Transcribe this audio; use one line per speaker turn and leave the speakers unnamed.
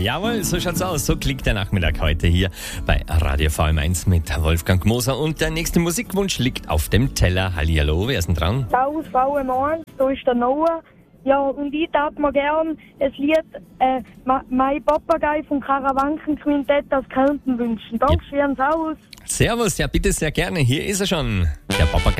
Jawohl, so schaut's aus. So klingt der Nachmittag heute hier bei Radio VM1 mit Wolfgang Moser. Und der nächste Musikwunsch liegt auf dem Teller. Hallihallo, wer ist denn dran?
Servus VM1, da ist der Noah. Ja, und ich darf mir gern das Lied «Mein Papagei» vom Karawanken-Quintett aus Kärnten wünschen. Dankeschön, servus.
Servus, ja bitte sehr gerne. Hier ist er schon, der Papagei.